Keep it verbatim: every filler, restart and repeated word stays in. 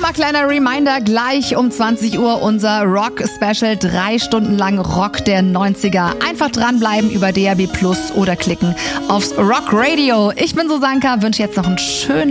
Nochmal kleiner Reminder, gleich um zwanzig Uhr unser Rock-Special, drei Stunden lang Rock der neunziger. Einfach dranbleiben über D A B Plus oder klicken aufs Rock Radio. Ich bin Susanka, wünsche jetzt noch einen schönen